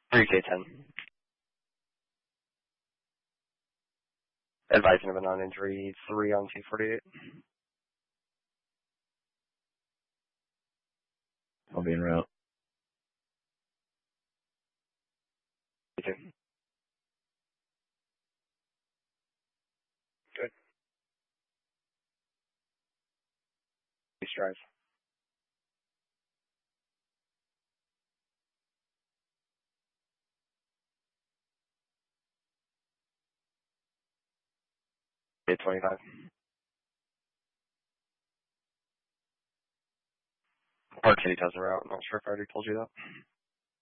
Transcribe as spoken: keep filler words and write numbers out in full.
three K ten. Advising of a non-injury, three on two forty-eight. I'll be en route. You too. Good. Please drive. eight twenty-five. Park City does a route. I'm not sure if I already told you that.